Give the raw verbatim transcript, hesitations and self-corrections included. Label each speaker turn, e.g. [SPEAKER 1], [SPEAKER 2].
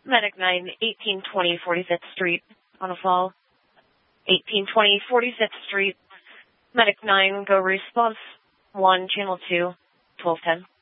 [SPEAKER 1] Medic nine, eighteen twenty forty-fifth Street, on a fall. eighteen twenty forty-fifth Street. Medic nine, go response. one, channel two, twelve ten.